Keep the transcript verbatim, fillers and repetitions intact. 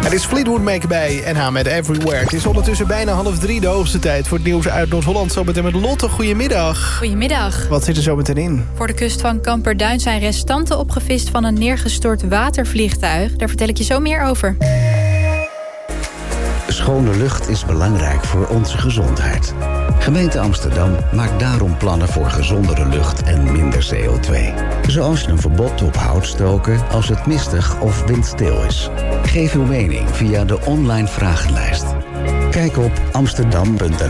Het is Fleetwood Mac bij N H met Everywhere. Het is ondertussen bijna half drie, de hoogste tijd voor het nieuws uit Noord-Holland. Zometeen met Lotte, goedemiddag. Goedemiddag. Wat zit er zo meteen in? Voor de kust van Kamperduin zijn restanten opgevist van een neergestort watervliegtuig. Daar vertel ik je zo meer over. Schone lucht is belangrijk voor onze gezondheid. Gemeente Amsterdam maakt daarom plannen voor gezondere lucht en minder C O twee. Zoals een verbod op houtstoken als het mistig of windstil is. Geef uw mening via de online vragenlijst. Kijk op amsterdam punt n l.